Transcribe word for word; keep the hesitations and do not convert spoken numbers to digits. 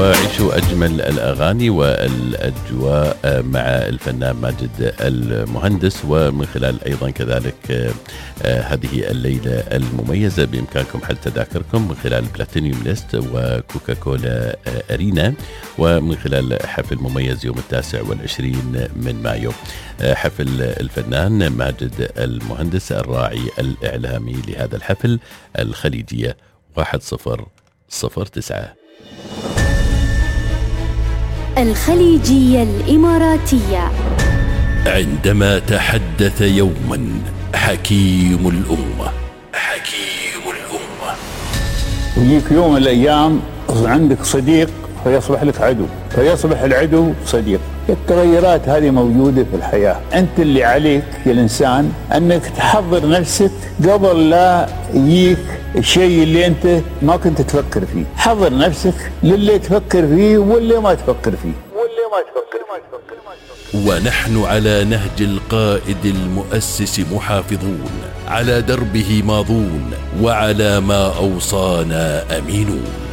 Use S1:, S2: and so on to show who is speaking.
S1: وعيشوا أجمل الأغاني والأجواء مع الفنان ماجد المهندس. ومن خلال أيضا كذلك هذه الليلة المميزة بإمكانكم حل تذاكركم من خلال بلاتينيوم ليست وكوكا كولا أرينا، ومن خلال حفل مميز يوم التاسع والعشرين من مايو، حفل الفنان ماجد المهندس الراعي الإعلامي لهذا الحفل. الخليجية واحد صفر صفر تسعة.
S2: الخليجية الإماراتية.
S1: عندما تحدث يوما حكيم الأمة حكيم الأمة
S3: يجيك يوم من الأيام عندك صديق فيصبح لك عدو، فيصبح العدو صديق. التغيرات هذه موجودة في الحياة. أنت اللي عليك يا الإنسان أنك تحضر نفسك قبل لا يجيك الشيء اللي أنت ما كنت تفكر فيه. حضر نفسك للي تفكر فيه واللي ما تفكر فيه واللي ما تفكر فيه.
S1: ونحن على نهج القائد المؤسس محافظون، على دربه ماضون، وعلى ما أوصانا أمينون.